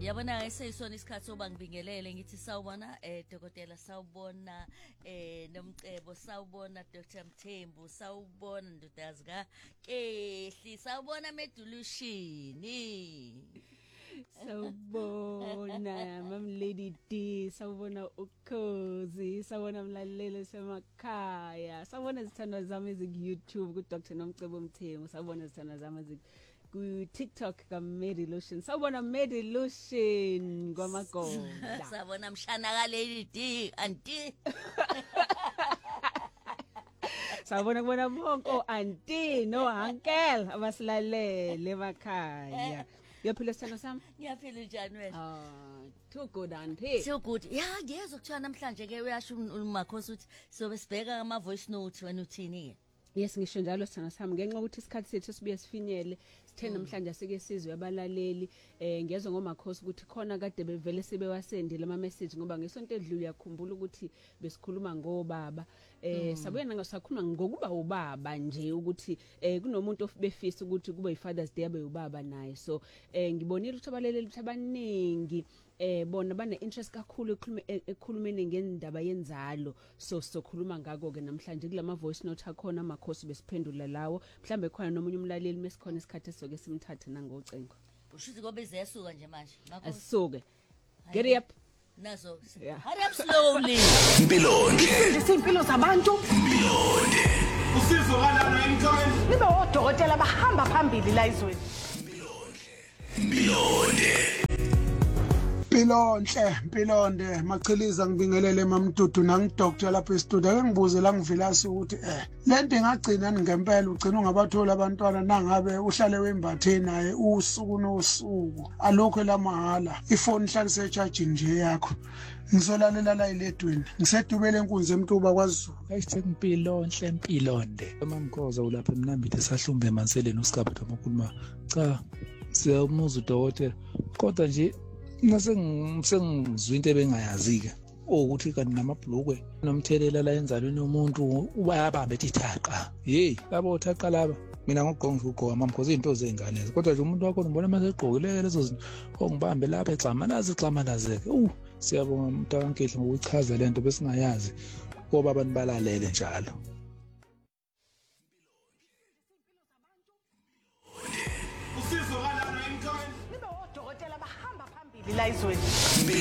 Yabona eseyisona isikhathi soba ngibingelele ngithi sawubona dokotela sawubona nomcebo sawubona Dr. Mthembu sawubona ndodazi ka Kehli sawubona Medulushini sawubona mam Lady D sawubona ukhozi sawubona mlalelo semakhaya sawubona izithandwa zami eziku-YouTube ku Dr. Nomcebo Mthembu sawubona izithandwa zami ku TikTok ka Medilution sawubona Medilution kwamagoda sawubona mshana ka Lady D anti sawubona kubona bonke auntie no uncle abasilalele emakhaya yaphila sithando sami ngiyaphila njani wena too good auntie so good ya ngiyezwa kuthiwa namhlanje ke uyasho uMakhosi uthi sobe sibheka ama voice notes wena uthini ke yes ngisho njalo sithando sami ngenxa ukuthi isikhathi sethu sibuye sifinyele sithe namhlanje asike sizwe abalaleli ngiyezwa ngoMakhosi ukuthi khona kade bevele sebewasendile ama message ngoba ngesonto edlule yakhumbula ukuthi besikhuluma ngobaba sabuye nangasakhuluma ngokuba ubaba nje ukuthi kunomuntu obefisa ukuthi kube yiFathers Day abe ubaba naye so ngibonile ukuthi abalaleli abaningi bona bane interest kakhulu ekhulumeni ngendaba yenzalo so sokhuluma ngako ke namhlanje kulama voice note akhona Makhosi besiphendula lawo mhlambe khona nomunye umlaleli mesikhona isikhathi soke simthathe nangocingo ushithi ngoba izesuka nje manje Makhosi asuke get up nazo hurry up slowly Impilonde Isimpilo zabantu Impilonde usizo kalana emkhaya nibe odokotela bahamba phambili la izweni Impilonde Mpilonde machiliza ngibingelele mamdudu nangidoktor lapha e-studio ake ngibuze la ngivilasi ukuthi lento ingagcina ngempela ugcina ungabathola abantwana nangabe uhlale wembathe naye usuku nosuku alokho lamahala ifoni ihlalise charging nje yakho ngizolalela la iledweni ngisedubele enkunzi emtuba kwaZulu ayithe Impilonde mamkhoza ulapha eMnambithe sahlumbe emanseleni uSikabethu amakhuluma cha siyamuza udokotela kodwa nje sengizwe into ebengayazi ke ukuthi kanti namabhlukwe nomthelela la enzalweni yomuntu ubayabamba ethi thaqa labo thaqa laba mina ngogqonga ugqoka mamkhoza izinto zengane kodwa nje umuntu wakho ngibona mase egqokile lezo zinto ongibambe lapha examanazeke siyabonga umntankehli ngokuchaza lento besingayazi ngoba abantu balalele njalo usizo kalana emkhaya nibe odokotela bahamba phambili la izweni